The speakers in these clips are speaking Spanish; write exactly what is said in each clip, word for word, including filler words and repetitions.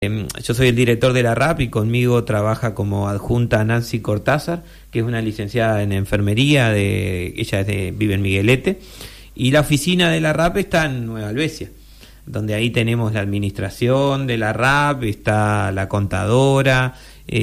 Yo soy el director de la R A P y conmigo trabaja como adjunta Nancy Cortázar, que es una licenciada en enfermería, de, ella es de, vive en Miguelete, y la oficina de la R A P está en Nueva Albesia, donde ahí tenemos la administración de la R A P, está la contadora,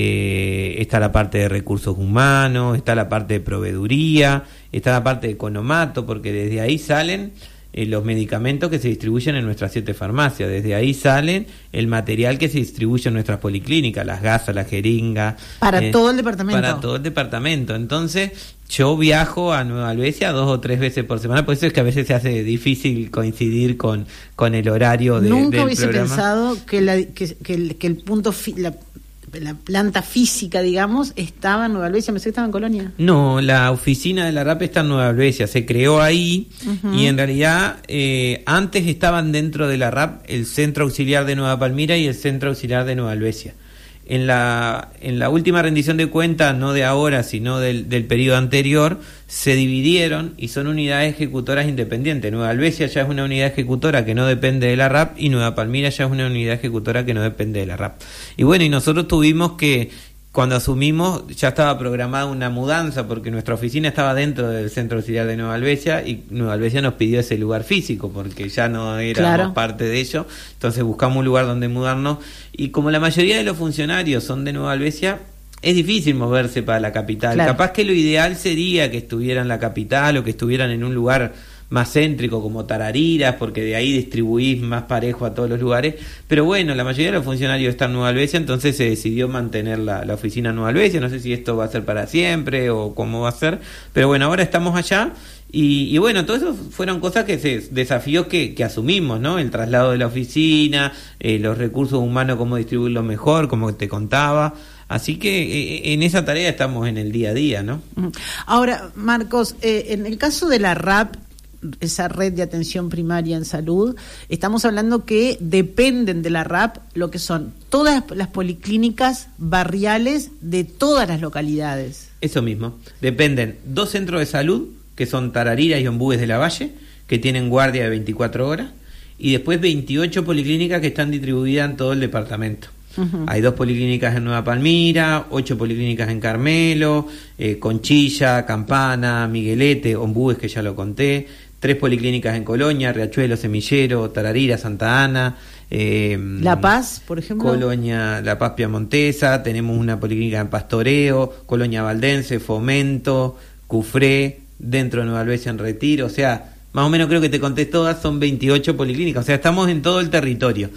eh, está la parte de recursos humanos, está la parte de proveeduría, está la parte de economato, porque desde ahí salen Eh, los medicamentos que se distribuyen en nuestras siete farmacias. Desde ahí salen el material que se distribuye en nuestras policlínicas, las gasas, la jeringa. Para eh, todo el departamento. Para todo el departamento. Entonces, yo viajo a Nueva Albesia dos o tres veces por semana, por eso es que a veces se hace difícil coincidir con, con el horario de, Nunca del hubiese programa. pensado que, la, que, que, el, que el punto... Fi, la, la planta física, digamos, estaba en Nueva Albesia. Me sé que estaba en Colonia. No, la oficina de la R A P está en Nueva Albesia, se creó ahí. Uh-huh. Y en realidad eh, antes estaban dentro de la R A P el Centro Auxiliar de Nueva Palmira y el Centro Auxiliar de Nueva Albesia. En la en la última rendición de cuentas, no de ahora, sino del, del periodo anterior, se dividieron y son unidades ejecutoras independientes. Nueva Albesia ya es una unidad ejecutora que no depende de la R A P y Nueva Palmira ya es una unidad ejecutora que no depende de la R A P. Y bueno, y nosotros tuvimos que, cuando asumimos, ya estaba programada una mudanza porque nuestra oficina estaba dentro del Centro Auxiliar de Nueva Albesia y Nueva Albesia nos pidió ese lugar físico porque ya no éramos claro. parte de ello. Entonces buscamos un lugar donde mudarnos y como la mayoría de los funcionarios son de Nueva Albesia, es difícil moverse para la capital. Claro. Capaz que lo ideal sería que estuvieran en la capital o que estuvieran en un lugar más céntrico como Tarariras, porque de ahí distribuís más parejo a todos los lugares, pero bueno, la mayoría de los funcionarios están en Nueva Albesia, entonces se decidió mantener la, la oficina en Nueva Albesia. No sé si esto va a ser para siempre o cómo va a ser, pero bueno, ahora estamos allá y, y bueno, todo eso fueron cosas que se, desafíos que, que asumimos, ¿no? El traslado de la oficina, eh, los recursos humanos, cómo distribuirlo mejor, como te contaba. Así que eh, en esa tarea estamos en el día a día, ¿no? Ahora, Marcos, eh, en el caso de la R A P, esa red de atención primaria en salud, estamos hablando que dependen de la R A P lo que son todas las policlínicas barriales de todas las localidades. Eso mismo, dependen dos centros de salud, que son Tarariras y Ombúes de la Valle, que tienen guardia de veinticuatro horas, y después veintiocho policlínicas que están distribuidas en todo el departamento. Uh-huh. Hay dos policlínicas en Nueva Palmira, ocho policlínicas en Carmelo, eh, Conchilla, Campana, Miguelete, Ombúes, que ya lo conté, tres policlínicas en Colonia, Riachuelo, Semillero, Tararira, Santa Ana, eh, La Paz, por ejemplo. Colonia, La Paz Piamontesa, tenemos una policlínica en Pastoreo, Colonia Valdense, Fomento, Cufré, dentro de Nueva Albesia en Retiro, o sea, más o menos creo que te conté todas, son veintiocho policlínicas, o sea, estamos en todo el territorio.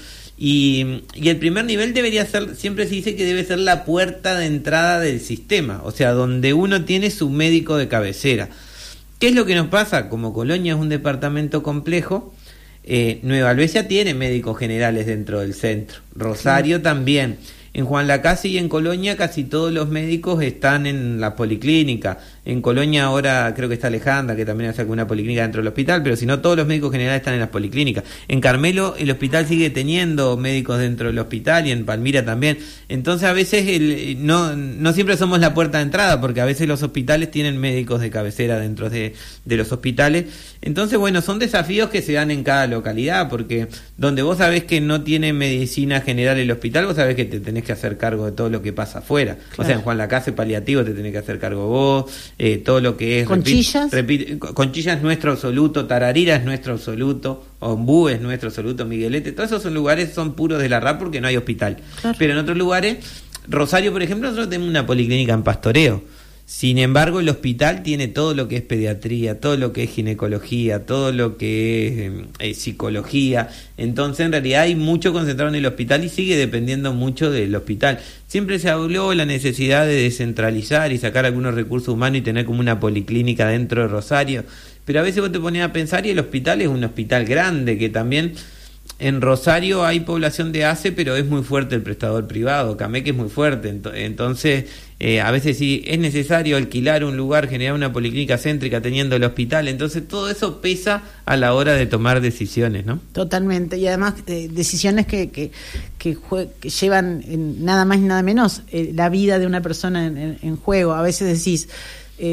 Y, y el primer nivel debería ser, siempre se dice que debe ser la puerta de entrada del sistema, o sea, donde uno tiene su médico de cabecera. ¿Qué es lo que nos pasa? Como Colonia es un departamento complejo, eh, Nueva Albesia tiene médicos generales dentro del centro, Rosario sí. también. En Juan Lacase y en Colonia casi todos los médicos están en la policlínica. En Colonia ahora creo que está Alejandra, que también hace alguna policlínica dentro del hospital, pero si no, todos los médicos generales están en las policlínicas. En Carmelo el hospital sigue teniendo médicos dentro del hospital y en Palmira también. Entonces a veces el, no, no siempre somos la puerta de entrada, porque a veces los hospitales tienen médicos de cabecera dentro de, de los hospitales. Entonces, bueno, son desafíos que se dan en cada localidad, porque donde vos sabés que no tiene medicina general el hospital, vos sabés que te tenés que hacer cargo de todo lo que pasa afuera. Claro. O sea, en Juan Lacase paliativo te tenés que hacer cargo vos, eh, todo lo que es... Conchillas. Repite, repite, Conchillas es nuestro absoluto, Tararira es nuestro absoluto, Ombú es nuestro absoluto, Miguelete, todos esos son lugares, son puros de la R A P porque no hay hospital. Claro. Pero en otros lugares, Rosario, por ejemplo, nosotros tenemos una policlínica en Pastoreo. Sin embargo, el hospital tiene todo lo que es pediatría, todo lo que es ginecología, todo lo que es eh, eh, psicología. Entonces, en realidad hay mucho concentrado en el hospital y sigue dependiendo mucho del hospital. Siempre se habló de la necesidad de descentralizar y sacar algunos recursos humanos y tener como una policlínica dentro de Rosario. Pero a veces vos te ponías a pensar y el hospital es un hospital grande que también... En Rosario hay población de A C E, pero es muy fuerte el prestador privado, Cameque es muy fuerte, entonces eh, a veces sí es necesario alquilar un lugar, generar una policlínica céntrica teniendo el hospital, entonces todo eso pesa a la hora de tomar decisiones, ¿no? Totalmente, y además eh, decisiones que, que, que, jue- que llevan en nada más y nada menos eh, la vida de una persona en, en, en juego. A veces decís... Eh,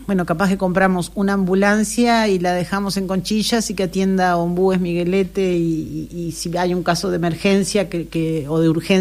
bueno, capaz que compramos una ambulancia y la dejamos en Conchillas y que atienda a Ombúes, Miguelete y, y, y si hay un caso de emergencia que, que o de urgencia